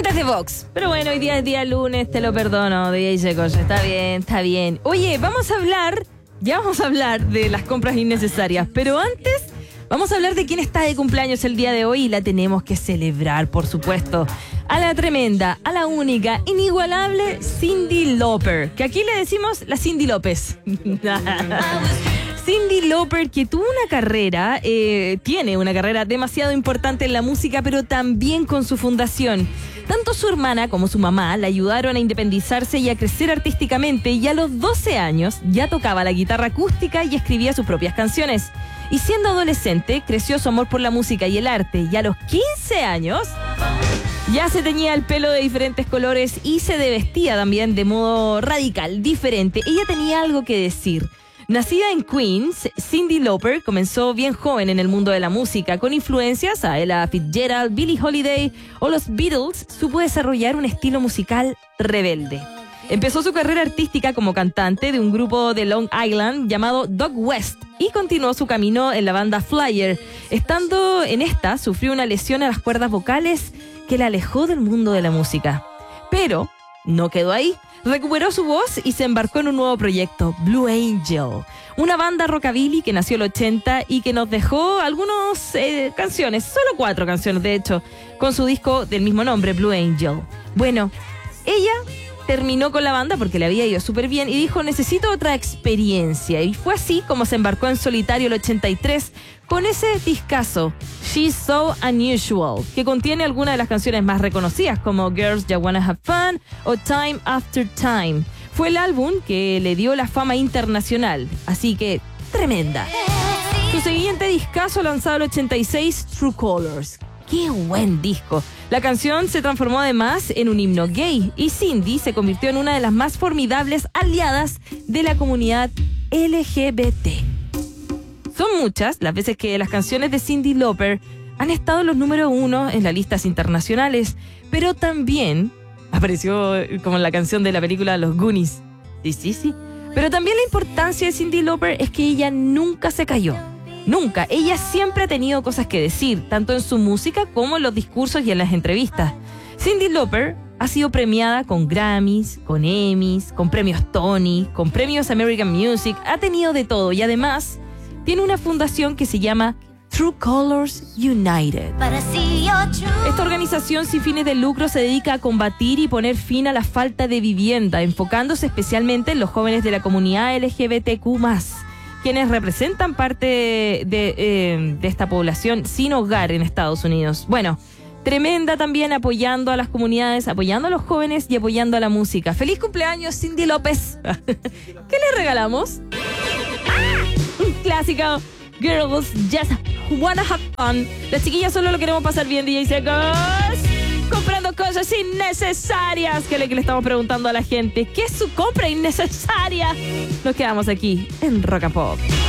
Votantes de Vox. Pero bueno, hoy día es día lunes, te lo perdono, DJ Secos. Está bien, está bien. Oye, vamos a hablar de las compras innecesarias, pero antes vamos a hablar de quién está de cumpleaños el día de hoy y la tenemos que celebrar, por supuesto. A la tremenda, a la única, inigualable Cyndi Lauper, que aquí le decimos la Cyndi López. Cyndi Lauper, que tuvo una carrera, tiene una carrera demasiado importante en la música, pero también con su fundación. Tanto su hermana como su mamá la ayudaron a independizarse y a crecer artísticamente, y a los 12 años ya tocaba la guitarra acústica y escribía sus propias canciones. Y siendo adolescente, creció su amor por la música y el arte, y a los 15 años ya se teñía el pelo de diferentes colores y se vestía también de modo radical, diferente. Ella tenía algo que decir. Nacida en Queens, Cyndi Lauper comenzó bien joven en el mundo de la música, con influencias a Ella Fitzgerald, Billie Holiday o los Beatles. Supo desarrollar un estilo musical rebelde. Empezó su carrera artística como cantante de un grupo de Long Island llamado Dog West y continuó su camino en la banda Flyer. Estando en esta, sufrió una lesión a las cuerdas vocales que la alejó del mundo de la música. Pero no quedó ahí. Recuperó su voz y se embarcó en un nuevo proyecto, Blue Angel, una banda rockabilly que nació en el 80 y que nos dejó algunas canciones, solo 4 canciones de hecho, con su disco del mismo nombre, Blue Angel. Bueno, ella terminó con la banda porque le había ido súper bien y dijo, necesito otra experiencia. Y fue así como se embarcó en solitario el 83 con ese discazo, She's So Unusual, que contiene algunas de las canciones más reconocidas como Girls Just Wanna Have Fun o Time After Time. Fue el álbum que le dio la fama internacional, así que tremenda. Su siguiente discazo lanzado el 86, True Colors. ¡Qué buen disco! La canción se transformó además en un himno gay y Cyndi se convirtió en una de las más formidables aliadas de la comunidad LGBT. Son muchas las veces que las canciones de Cyndi Lauper han estado en los número 1 en las listas internacionales, pero también apareció como en la canción de la película Los Goonies. Sí. Pero también la importancia de Cyndi Lauper es que ella nunca se cayó. Nunca. Ella siempre ha tenido cosas que decir, tanto en su música como en los discursos y en las entrevistas. Cyndi Lauper ha sido premiada con Grammys, con Emmys, con premios Tony, con premios American Music. Ha tenido de todo y además tiene una fundación que se llama True Colors United. Esta organización sin fines de lucro se dedica a combatir y poner fin a la falta de vivienda, enfocándose especialmente en los jóvenes de la comunidad LGBTQ+, quienes representan parte de esta población sin hogar en Estados Unidos. Bueno, tremenda también apoyando a las comunidades, apoyando a los jóvenes y apoyando a la música. ¡Feliz cumpleaños, Cyndi López! ¿Qué le regalamos? Un clásico, Girls Just Wanna Have Fun. Las chiquillas solo lo queremos pasar bien, DJ Secos. Comprando cosas innecesarias. Que le estamos preguntando a la gente. ¿Qué es su compra innecesaria? Nos quedamos aquí en Rock and Pop.